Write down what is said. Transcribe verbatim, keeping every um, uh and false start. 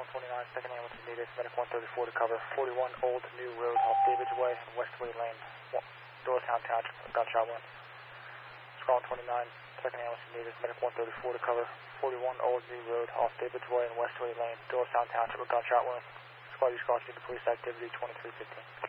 Squad twenty-nine, second ambulance is needed. Medic one thirty-four to cover. forty-one Old New Road off David's Way and Westway Lane. Doylestown Township, gunshot one. Squad twenty-nine, second ambulance is needed. Medic one thirty-four to cover. forty-one Old New Road off David's Way and Westway Lane. Doylestown Township, gunshot one. Squad, you squad, see the police activity twenty-three fifteen.